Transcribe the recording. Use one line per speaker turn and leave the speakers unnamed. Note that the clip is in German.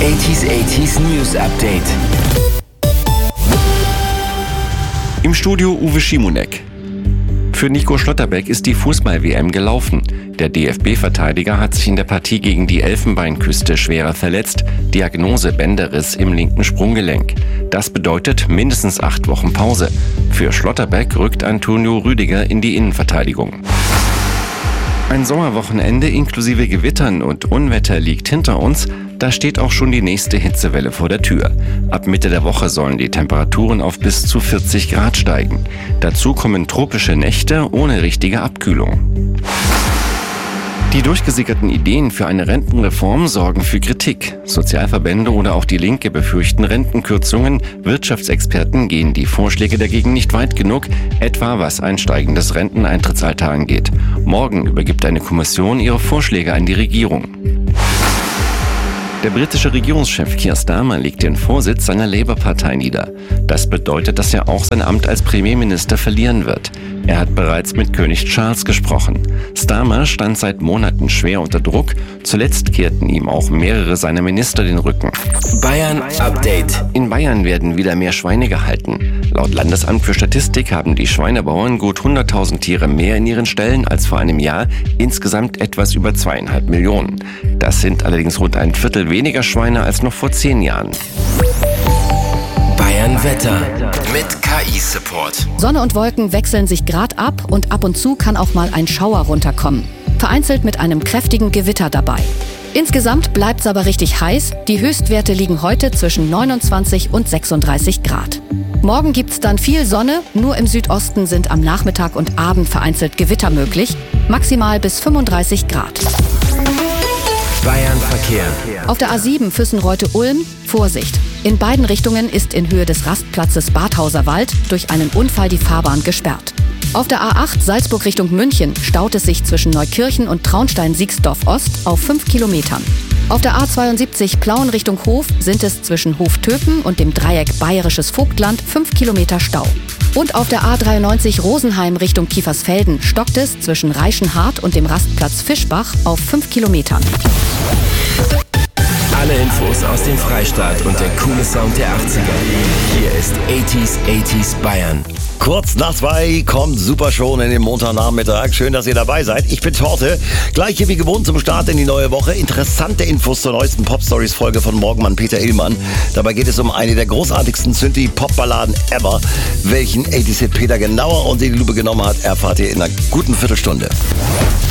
80s News Update.
Im Studio Uwe Schimonek. Für Nico Schlotterbeck ist die Fußball-WM gelaufen. Der DFB-Verteidiger hat sich in der Partie gegen die Elfenbeinküste schwerer verletzt. Diagnose Bänderriss im linken Sprunggelenk. Das bedeutet mindestens 8 Wochen Pause. Für Schlotterbeck rückt Antonio Rüdiger in die Innenverteidigung. Ein Sommerwochenende inklusive Gewittern und Unwetter liegt hinter uns. Da steht auch schon die nächste Hitzewelle vor der Tür. Ab Mitte der Woche sollen die Temperaturen auf bis zu 40 Grad steigen. Dazu kommen tropische Nächte ohne richtige Abkühlung. Die durchgesickerten Ideen für eine Rentenreform sorgen für Kritik. Sozialverbände oder auch die Linke befürchten Rentenkürzungen. Wirtschaftsexperten gehen die Vorschläge dagegen nicht weit genug, etwa was ein steigendes Renteneintrittsalter angeht. Morgen übergibt eine Kommission ihre Vorschläge an die Regierung. Der britische Regierungschef Keir Starmer legt den Vorsitz seiner Labour-Partei nieder. Das bedeutet, dass er auch sein Amt als Premierminister verlieren wird. Er hat bereits mit König Charles gesprochen. Starmer stand seit Monaten schwer unter Druck. Zuletzt kehrten ihm auch mehrere seiner Minister den Rücken.
Bayern Update.
In Bayern werden wieder mehr Schweine gehalten. Laut Landesamt für Statistik haben die Schweinebauern gut 100.000 Tiere mehr in ihren Ställen als vor einem Jahr, insgesamt etwas über 2,5 Millionen. Das sind allerdings rund ein Viertel weniger Schweine als noch vor 10 Jahren.
Bayern Wetter mit KI-Support.
Sonne und Wolken wechseln sich grad ab und ab und zu kann auch mal ein Schauer runterkommen. Vereinzelt mit einem kräftigen Gewitter dabei. Insgesamt bleibt's aber richtig heiß. Die Höchstwerte liegen heute zwischen 29 und 36 Grad. Morgen gibt's dann viel Sonne. Nur im Südosten sind am Nachmittag und Abend vereinzelt Gewitter möglich. Maximal bis 35 Grad.
Bayern Verkehr.
Auf der A7 Füssen-Reute-Ulm, Vorsicht. In beiden Richtungen ist in Höhe des Rastplatzes Badhauser Wald durch einen Unfall die Fahrbahn gesperrt. Auf der A8 Salzburg Richtung München staut es sich zwischen Neukirchen und Traunstein-Siegsdorf-Ost auf 5 Kilometern. Auf der A72 Plauen Richtung Hof sind es zwischen Hof-Töpen und dem Dreieck Bayerisches Vogtland 5 Kilometer Stau. Und auf der A93 Rosenheim Richtung Kiefersfelden stockt es zwischen Reichenhart und dem Rastplatz Fischbach auf 5 Kilometern.
Alle Infos aus dem Freistaat und der coole Sound der 80er. Hier ist 80s Bayern.
Kurz nach 2 kommt Super Show in den Montagnachmittag. Schön, dass ihr dabei seid. Ich bin Torte. Gleich hier wie gewohnt zum Start in die neue Woche. Interessante Infos zur neuesten Pop-Stories-Folge von Morgenmann Peter Illmann. Dabei geht es um eine der großartigsten Synthie-Pop-Balladen ever. Welchen 80s-Hit Peter genauer unter die Lupe genommen hat, erfahrt ihr in einer guten Viertelstunde.